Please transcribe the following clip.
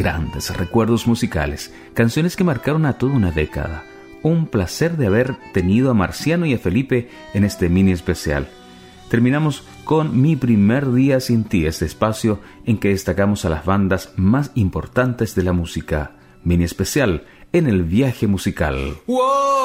grandes recuerdos musicales, canciones que marcaron a toda una década. Un placer de haber tenido a Marciano y a Felipe en este mini especial. Terminamos con Mi primer día sin ti, este espacio en que destacamos a las bandas más importantes de la música. Mini especial en el viaje musical. ¡Wow!